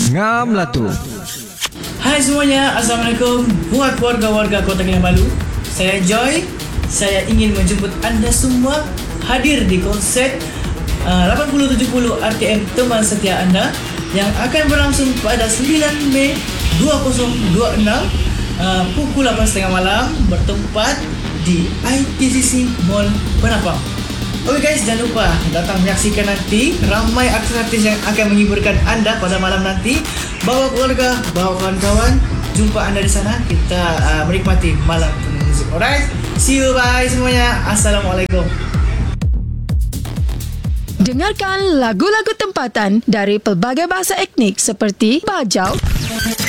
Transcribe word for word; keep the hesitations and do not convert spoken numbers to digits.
Ngam lah tu. Hai semuanya, Assalamualaikum buat warga-warga Kota Kinabalu. Saya Joy. Saya ingin menjemput anda semua hadir di konsert uh, lapan puluh tujuh puluh R T M Teman Setia Anda yang akan berlangsung pada sembilan Mei dua ribu dua puluh enam uh, pukul lapan tiga puluh malam, bertempat di I T C C Mall Penapang. Oke guys, jangan lupa datang menyaksikan nanti ramai artis-artis yang akan menghiburkan anda pada malam nanti. Bawa keluarga, bawa kawan-kawan, jumpa anda di sana. Kita uh, menikmati malam penuh musik. Alright, see you, bye semuanya. Assalamualaikum. Dengarkan lagu-lagu tempatan dari pelbagai bahasa etnik seperti Bajau,